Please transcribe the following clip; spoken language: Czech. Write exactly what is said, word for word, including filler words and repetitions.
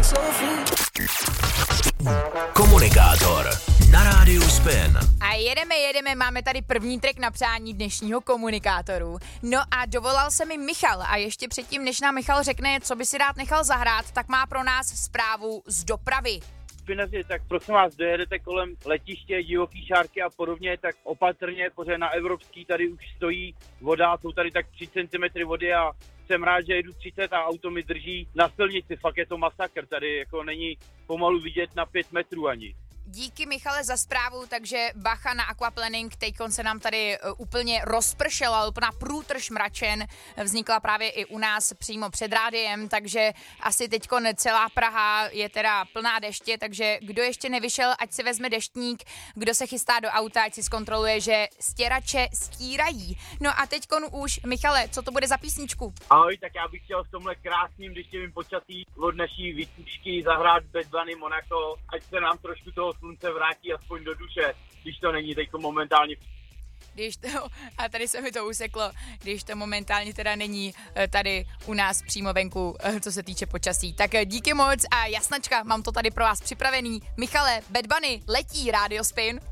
Komunikátor na rádiu Spin. A jedeme, jedeme, máme tady první track na přání dnešního komunikátoru. No a dovolal se mi Michal a ještě předtím, než nám Michal řekne, co by si rád nechal zahrát, tak má pro nás zprávu z dopravy. Špinaři, tak prosím vás, dojedete kolem letiště, divoký šárky a podobně, tak opatrně, protože na Evropský tady už stojí voda, jsou tady tak tři centimetry vody a jsem rád, že jedu třicet a auto mi drží na silnici, fakt je to masakr, tady jako není pomalu vidět na pět metrů ani. Díky Michale za zprávu, takže bacha na aquaplaning, teďkon se nám tady úplně rozpršel, ale úplná průtrž mračen, vznikla právě i u nás přímo před rádiem, takže asi teďkon celá Praha je teda plná deště, takže kdo ještě nevyšel, ať si vezme deštník, kdo se chystá do auta, ať si zkontroluje, že stěrače stírají. No a teďkon už, Michale, co to bude za písničku? Ahoj, tak já bych chtěl v tomhle krásným deštěvým počasí od naší výtučky zahrát Bad Bunny Monaco, ať se nám trošku toho slunce vrátí aspoň do duše, když to není teďko momentálně. Když to, a tady se mi to useklo, když to momentálně teda není tady u nás přímo venku, co se týče počasí. Tak díky moc a jasnačka, mám to tady pro vás připravený. Michale, Bad Bunny letí, Radio Spin.